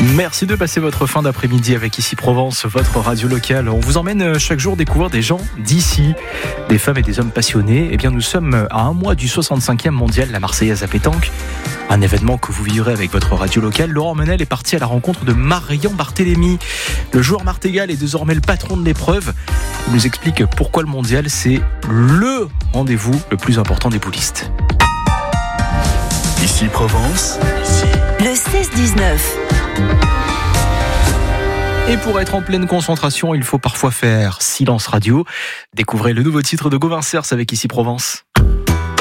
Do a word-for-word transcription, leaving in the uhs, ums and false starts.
Merci de passer votre fin d'après-midi avec Ici Provence, votre radio locale. On vous emmène chaque jour découvrir des gens d'ici, des femmes et des hommes passionnés. Eh bien, nous sommes à un mois du soixante-cinquième mondial La Marseillaise à pétanque. Un événement que vous vivrez avec votre radio locale. Laurent Menel est parti à la rencontre de Marian Barthélémy. Le joueur martégal est désormais le patron de l'épreuve. Il nous explique pourquoi le mondial, c'est le rendez-vous le plus important des boulistes. Ici Provence, le seize dix-neuf. Et pour être en pleine concentration, il faut parfois faire silence radio. Découvrez le nouveau titre de Gauvin Cers avec Ici Provence.